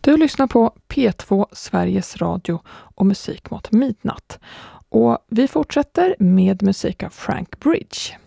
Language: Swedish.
Du lyssnar på P2 Sveriges Radio och musik mot midnatt. Och vi fortsätter med musik av Frank Bridge.